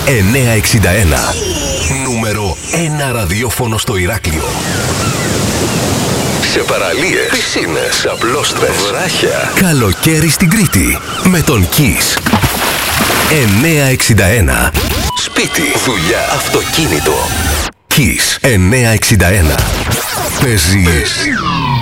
961. Νούμερο 1 ραδιόφωνο στο Ηράκλειο. Σε παραλίες, πισίνες, απλώστρες, βράχια. Καλοκαίρι στην Κρήτη με τον Kiss. 961. Σπίτι, δουλειά, αυτοκίνητο. Kiss 961. Παίζει